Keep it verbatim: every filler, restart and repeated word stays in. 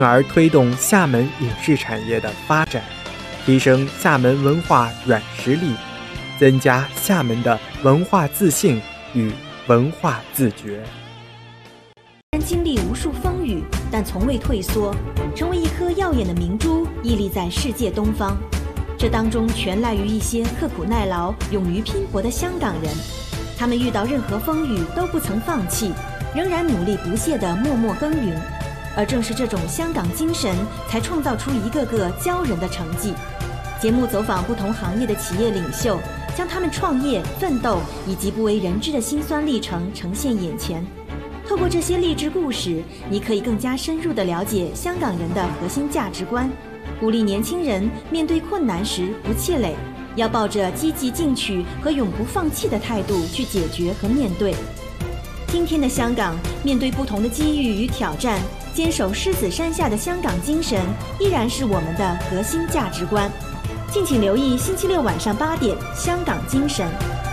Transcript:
从而推动厦门影视产业的发展，提升厦门文化软实力，增加厦门的文化自信与文化自觉。 经历无数风雨，但从未退缩，成为一颗耀眼的明珠，屹立在世界东方。这当中全赖于一些刻苦耐劳、勇于拼搏的香港人，他们遇到任何风雨都不曾放弃，仍然努力不懈地默默耕耘。而正是这种香港精神，才创造出一个个骄人的成绩。节目走访不同行业的企业领袖，将他们创业、奋斗以及不为人知的辛酸历程呈现眼前。透过这些励志故事，你可以更加深入地了解香港人的核心价值观，鼓励年轻人面对困难时不气馁，要抱着积极进取和永不放弃的态度去解决和面对。今天的香港，面对不同的机遇与挑战，坚守狮子山下的香港精神依然是我们的核心价值观。敬请留意星期六晚上八点《香港精神》。